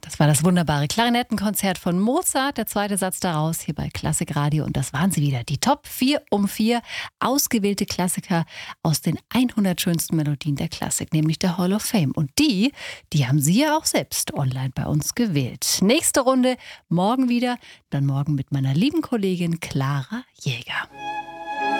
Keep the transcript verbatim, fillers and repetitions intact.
Das war das wunderbare Klarinettenkonzert von Mozart, der zweite Satz daraus hier bei Klassikradio. Und das waren sie wieder, die Top vier um vier ausgewählte Klassiker aus den hundert schönsten Melodien der Klassik, nämlich der Hall of Fame. Und die, die haben Sie ja auch selbst online bei uns gewählt. Nächste Runde morgen wieder, dann morgen mit meiner lieben Kollegin Clara Jäger.